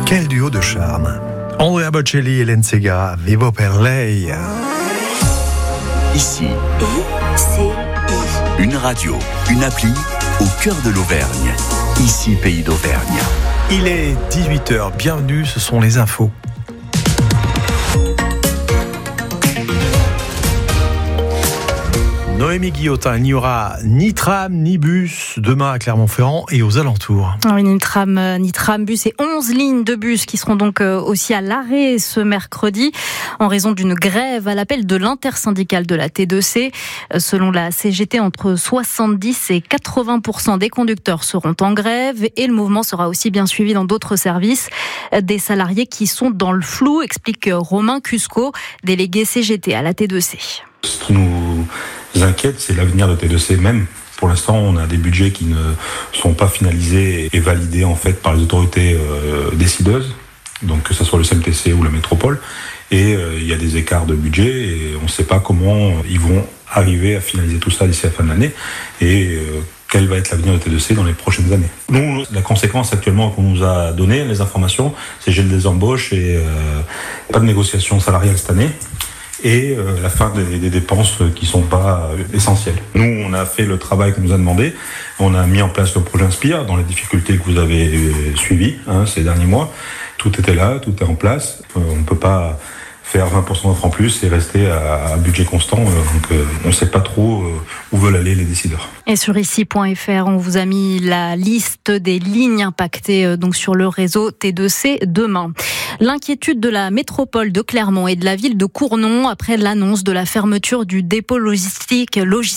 Quel duo de charme. Andrea Bocelli et Hélène Segara, Vivo per lei. Ici, une radio, une appli au cœur de l'Auvergne. Ici, Pays d'Auvergne. Il est 18h, bienvenue, ce sont les infos. Noémie Guillotin, il n'y aura ni tram ni bus demain à Clermont-Ferrand et aux alentours. Oui, ni tram, bus et 11 lignes de bus qui seront donc aussi à l'arrêt ce mercredi en raison d'une grève à l'appel de l'intersyndicale de la T2C. Selon la CGT, entre 70 et 80% des conducteurs seront en grève et le mouvement sera aussi bien suivi dans d'autres services. Des salariés qui sont dans le flou, explique Romain Cusco, délégué CGT à la T2C. Ce qui nous inquiète, c'est l'avenir de T2C même. Pour l'instant, on a des budgets qui ne sont pas finalisés et validés en fait par les autorités décideuses, donc que ce soit le CMTC ou la métropole. Et il y a des écarts de budget et on ne sait pas comment ils vont arriver à finaliser tout ça d'ici la fin de l'année et quel va être l'avenir de T2C dans les prochaines années. Nous, la conséquence actuellement qu'on nous a donné, les informations, c'est gel des embauches et pas de négociation salariale cette année. Et la fin des dépenses qui sont pas essentielles. Nous, on a fait le travail qu'on nous a demandé. On a mis en place le projet Inspire dans les difficultés que vous avez suivies ces derniers mois. Tout était là, tout est en place. On ne peut pas faire 20% d'offres en plus et rester à budget constant. Donc on ne sait pas trop où veulent aller les décideurs. Et sur ici.fr, on vous a mis la liste des lignes impactées donc sur le réseau T2C demain. L'inquiétude de la métropole de Clermont et de la ville de Cournon après l'annonce de la fermeture du dépôt logistique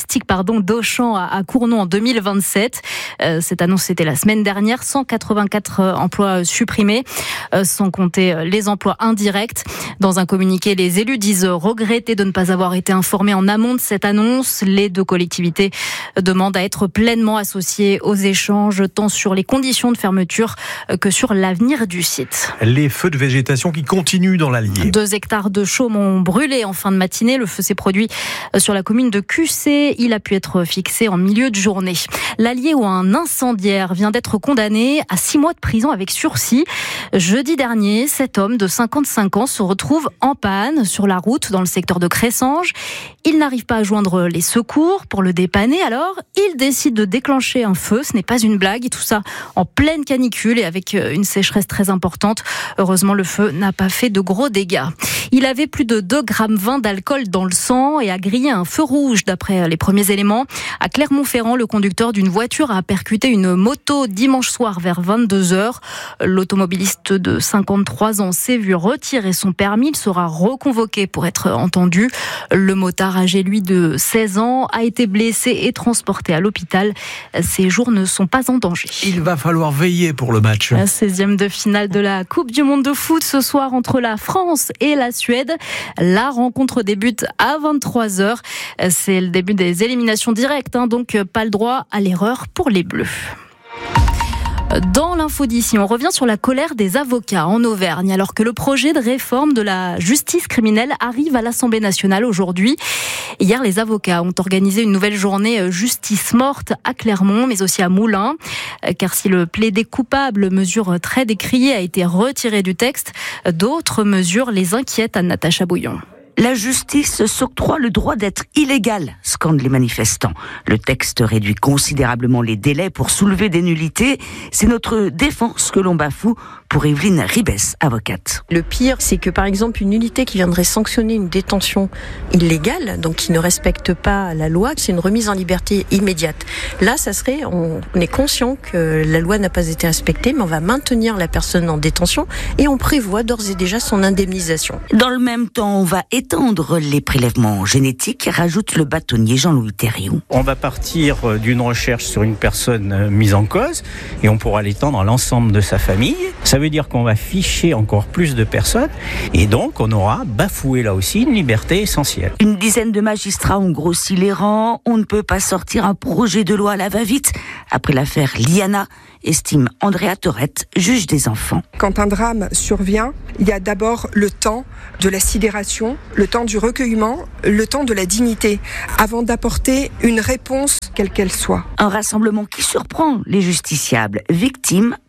d'Auchan à Cournon en 2027. Cette annonce, c'était la semaine dernière. 184 emplois supprimés, sans compter les emplois indirects. Dans un communiqué, les élus disent regretter de ne pas avoir été informés en amont de cette annonce. Les deux collectivités demandent à être pleinement associées aux échanges, tant sur les conditions de fermeture que sur l'avenir du site. Les feux de végétation qui continuent dans l'Allier. 2 hectares de chaume ont brûlé en fin de matinée. Le feu s'est produit sur la commune de Cussé. Il a pu être fixé en milieu de journée. L'Allier, où un incendiaire vient d'être condamné à 6 mois de prison avec sursis. Jeudi dernier, cet homme de 55 ans se retrouve en panne sur la route dans le secteur de Cressanges. Il n'arrive pas à joindre les secours pour le dépanner. Alors, il décide de déclencher un feu. Ce n'est pas une blague. Et tout ça en pleine canicule et avec une sécheresse très importante. Heureusement, le feu n'a pas fait de gros dégâts. Il avait plus de 2,20 grammes d'alcool dans le sang et a grillé un feu rouge d'après les premiers éléments. À Clermont-Ferrand, le conducteur d'une voiture a percuté une moto dimanche soir vers 22h. L'automobiliste de 53 ans s'est vu retirer son permis. Il sera reconvoqué pour être entendu. Le motard âgé, lui, de 16 ans, a été blessé et transporté à l'hôpital. Ses jours ne sont pas en danger. Il va falloir veiller pour le match. La 16e de finale de la Coupe du Monde de foot ce soir entre la France et la Suède. La rencontre débute à 23h. C'est le début des éliminations directes, donc pas le droit à l'erreur pour les Bleus. Dans l'info d'ici, on revient sur la colère des avocats en Auvergne, alors que le projet de réforme de la justice criminelle arrive à l'Assemblée nationale aujourd'hui. Hier, les avocats ont organisé une nouvelle journée justice morte à Clermont, mais aussi à Moulins. Car si le plaidé coupable, mesure très décriée, a été retiré du texte, d'autres mesures les inquiètent, Natacha Bouillon. La justice s'octroie le droit d'être illégale, scandent les manifestants. Le texte réduit considérablement les délais pour soulever des nullités. C'est notre défense que l'on bafoue pour Evelyne Ribes, avocate. Le pire, c'est que par exemple une nullité qui viendrait sanctionner une détention illégale, donc qui ne respecte pas la loi, c'est une remise en liberté immédiate. Là, ça serait, on est conscient que la loi n'a pas été respectée, mais on va maintenir la personne en détention et on prévoit d'ores et déjà son indemnisation. Dans le même temps, on va étendre les prélèvements génétiques, rajoute le bâtonnier Jean-Louis Thériault. On va partir d'une recherche sur une personne mise en cause et on pourra l'étendre à l'ensemble de sa famille. Ça veut dire qu'on va ficher encore plus de personnes et donc on aura bafoué là aussi une liberté essentielle. Une dizaine de magistrats ont grossi les rangs. On ne peut pas sortir un projet de loi à la va-vite. Après l'affaire Liana, estime Andrea Torette, juge des enfants. Quand un drame survient, il y a d'abord le temps de la sidération, le temps du recueillement, le temps de la dignité, avant d'apporter une réponse quelle qu'elle soit. Un rassemblement qui surprend les justiciables, victimes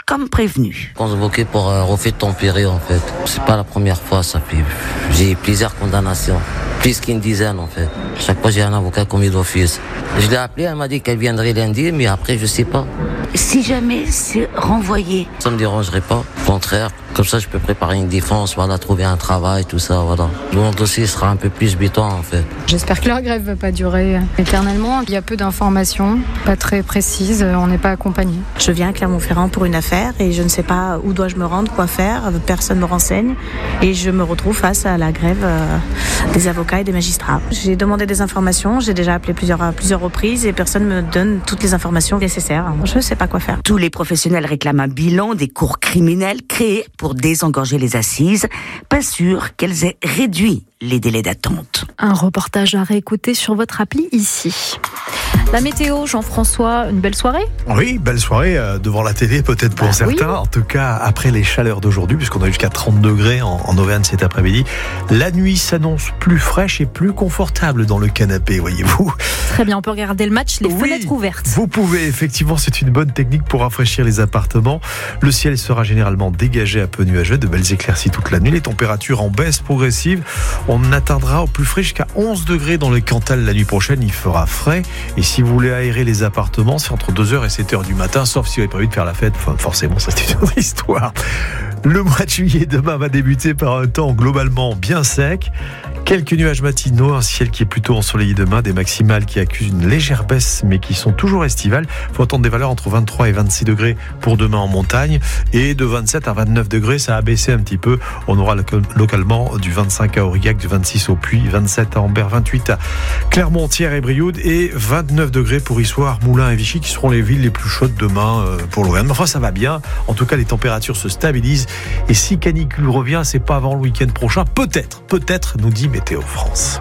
comme prévenu. Convoqué pour refait tempérer en fait. C'est pas la première fois, ça fait. J'ai plusieurs condamnations. Plus qu'une dizaine en fait. Chaque fois j'ai un avocat commis d'office. Je l'ai appelé, elle m'a dit qu'elle viendrait lundi, mais après je sais pas. Si jamais c'est renvoyé, ça me dérangerait pas. Au contraire, comme ça je peux préparer une défense, voilà, trouver un travail, tout ça, voilà. Mon dossier sera un peu plus béton en fait. J'espère que leur grève va pas durer éternellement. Il y a peu d'informations, pas très précises, on n'est pas accompagné. Je viens à Clermont-Ferrand pour une affaire et je ne sais pas où dois-je me rendre, quoi faire, personne me renseigne et je me retrouve face à la grève des avocats et des magistrats. J'ai demandé des informations, j'ai déjà appelé plusieurs reprises et personne me donne toutes les informations nécessaires. Je ne sais pas quoi faire. Tous les professionnels réclament un bilan des cours criminels créés pour désengorger les assises. Pas sûr qu'elles aient réduit les délais d'attente. Un reportage à réécouter sur votre appli ici. La météo, Jean-François, une belle soirée ? Oui, belle soirée devant la télé peut-être pour certains. Oui. En tout cas, après les chaleurs d'aujourd'hui, puisqu'on a jusqu'à 30 degrés en Auvergne cet après-midi, la nuit s'annonce plus fraîche et plus confortable dans le canapé, voyez-vous. Très bien, on peut regarder le match, les fenêtres ouvertes. Vous pouvez, effectivement, c'est une bonne technique pour rafraîchir les appartements. Le ciel sera généralement dégagé, un peu nuageux, de belles éclaircies toute la nuit. Les températures en baisse progressive. On atteindra au plus frais jusqu'à 11 degrés dans le Cantal la nuit prochaine. Il fera frais. Et si vous voulez aérer les appartements, c'est entre 2h et 7h du matin, sauf si vous avez prévu de faire la fête. Enfin, forcément, ça c'est une autre histoire. Le mois de juillet demain va débuter par un temps globalement bien sec. Quelques nuages matinaux, un ciel qui est plutôt ensoleillé demain, des maximales qui accusent une légère baisse mais qui sont toujours estivales. Il faut attendre des valeurs entre 23 et 26 degrés pour demain en montagne et de 27 à 29 degrés, ça a baissé un petit peu. On aura localement du 25 à Aurillac, du 26 au Puy, 27 à Ambert, 28 à Clermont, Thiers et Brioude et 29 degrés pour Issoire, Moulins et Vichy qui seront les villes les plus chaudes demain pour l'Auvergne. Enfin, ça va bien. En tout cas, les températures se stabilisent et si canicule revient, c'est pas avant le week-end prochain. Peut-être, nous dit Météo France.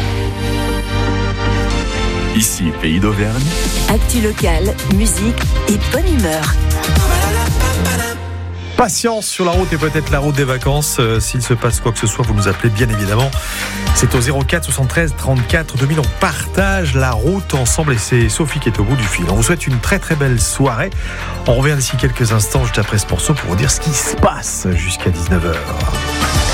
Ici, Pays d'Auvergne. Actu locale, musique et bonne humeur. Patience sur la route et peut-être la route des vacances. S'il se passe quoi que ce soit, vous nous appelez bien évidemment. C'est au 04 73 34 2000. On partage la route ensemble et c'est Sophie qui est au bout du fil. On vous souhaite une très très belle soirée. On revient d'ici quelques instants juste après ce morceau pour vous dire ce qui se passe jusqu'à 19h.